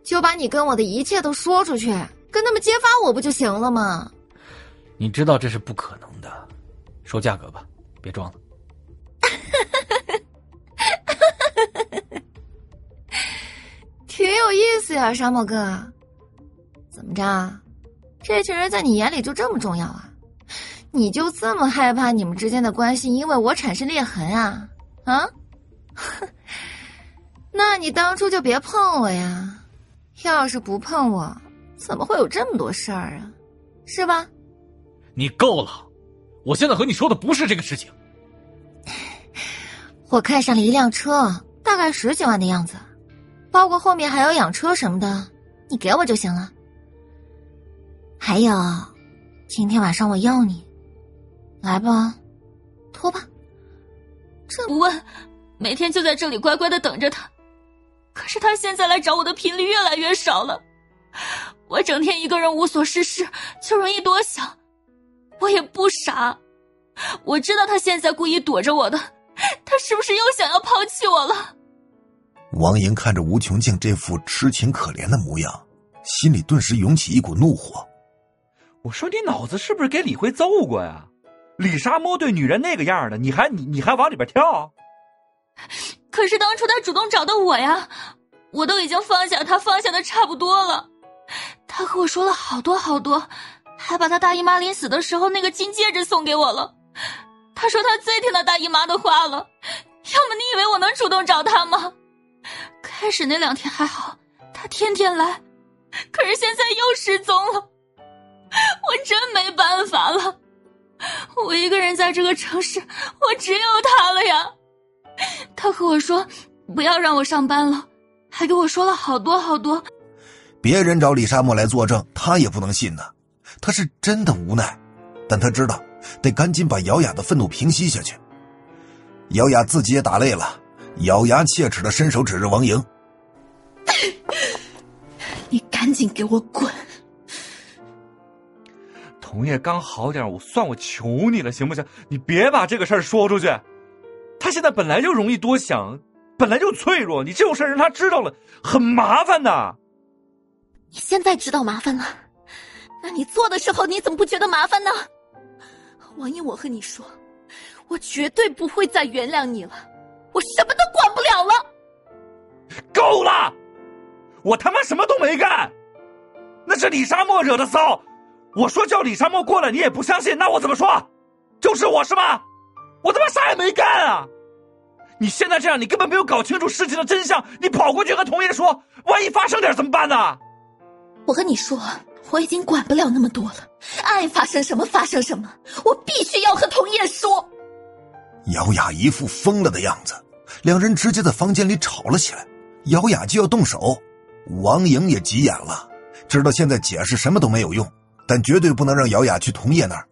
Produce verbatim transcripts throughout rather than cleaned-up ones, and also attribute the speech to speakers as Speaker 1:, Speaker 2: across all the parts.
Speaker 1: 就把你跟我的一切都说出去，跟他们揭发我不就行了吗？
Speaker 2: 你知道这是不可能的，说价格吧，别装了。
Speaker 1: 挺有意思呀，沙漠哥。怎么着？这群人在你眼里就这么重要啊？你就这么害怕你们之间的关系因为我产生裂痕啊？啊？那你当初就别碰我呀！要是不碰我，怎么会有这么多事儿啊？是吧？
Speaker 2: 你够了！我现在和你说的不是这个事情。
Speaker 1: 我看上了一辆车，大概十几万的样子，包括后面还有养车什么的，你给我就行了。还有，今天晚上我要你，来吧，脱吧。
Speaker 3: 这不问，每天就在这里乖乖的等着他。可是他现在来找我的频率越来越少了，我整天一个人无所事事，就容易多想。我也不傻，我知道他现在故意躲着我的，他是不是又想要抛弃我了？
Speaker 4: 王莹看着吴琼静这副痴情可怜的模样，心里顿时涌起一股怒火。
Speaker 5: 我说你脑子是不是给李辉揍过呀？李沙漠对女人那个样的，你还你你还往里边跳？
Speaker 3: 可是当初他主动找的我呀，我都已经放下他，放下的差不多了。他和我说了好多好多，还把他大姨妈临死的时候那个金戒指送给我了。他说他最听他大姨妈的话了，要么你以为我能主动找他吗？开始那两天还好，他天天来，可是现在又失踪了，我真没办法了。我一个人在这个城市，我只有他了呀。他和我说不要让我上班了，还给我说了好多好多。
Speaker 4: 别人找李沙漠来作证，他也不能信呢。他是真的无奈，但他知道得赶紧把姚雅的愤怒平息下去。姚雅自己也打累了，咬牙切齿地伸手指着王莹：“
Speaker 3: 你赶紧给我滚！”
Speaker 5: 童叶刚好点，我算我求你了，行不行？你别把这个事儿说出去。他现在本来就容易多想，本来就脆弱，你这种事儿让他知道了，很麻烦的。
Speaker 3: 你现在知道麻烦了，那你做的时候你怎么不觉得麻烦呢？王莹，我和你说，我绝对不会再原谅你了，我什么都管不了了。
Speaker 5: 够了！我他妈什么都没干，那是李沙漠惹的骚。我说叫李沙漠过来，你也不相信，那我怎么说？就是我是吧？我他妈啥也没干啊！你现在这样，你根本没有搞清楚事情的真相，你跑过去和童爷说，万一发生点怎么办呢？
Speaker 3: 我和你说，我已经管不了那么多了，爱发生什么发生什么，我必须要和童爷说。
Speaker 4: 姚雅一副疯了的样子，两人直接在房间里吵了起来。姚雅就要动手，王莹也急眼了，知道现在解释什么都没有用，但绝对不能让姚雅去童爷那儿。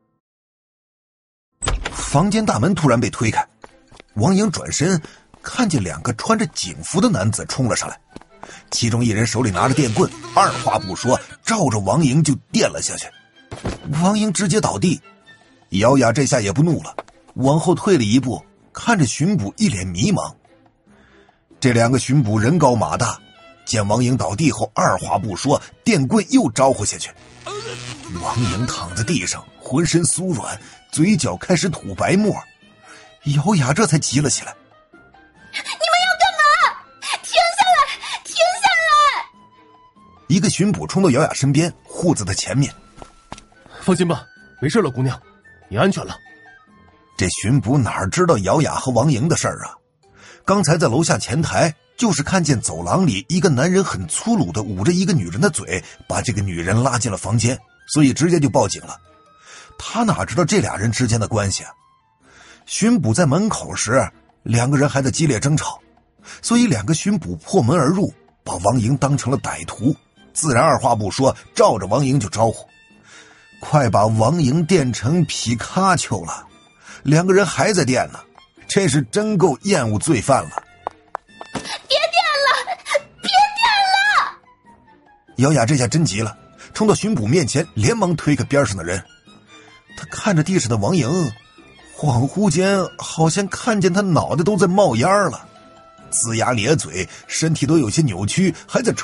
Speaker 4: 房间大门突然被推开，王莹转身看见两个穿着警服的男子冲了上来，其中一人手里拿着电棍，二话不说照着王莹就电了下去。王莹直接倒地，姚雅这下也不怒了，往后退了一步，看着巡捕一脸迷茫。这两个巡捕人高马大，见王莹倒地后二话不说，电棍又招呼下去。王莹躺在地上，浑身酥软，嘴角开始吐白沫。姚雅这才急了起来：“
Speaker 3: 你们要干嘛？停下来！停下来！”
Speaker 4: 一个巡捕冲到姚雅身边，护在她前面：“
Speaker 6: 放心吧，没事了，姑娘，你安全了。”
Speaker 4: 这巡捕哪知道姚雅和王莹的事儿啊？刚才在楼下前台，就是看见走廊里一个男人很粗鲁地捂着一个女人的嘴，把这个女人拉进了房间，所以直接就报警了。他哪知道这俩人之间的关系啊？巡捕在门口时，两个人还在激烈争吵，所以两个巡捕破门而入，把王莹当成了歹徒，自然二话不说，照着王莹就招呼：“快把王莹电成皮卡丘了！”两个人还在电呢，这是真够厌恶罪犯了。
Speaker 3: 别电了！别电了！
Speaker 4: 姚雅这下真急了，冲到巡捕面前，连忙推开边上的人。他看着地上的王莹，恍惚间好像看见他脑袋都在冒烟了，龇牙咧嘴，身体都有些扭曲，还在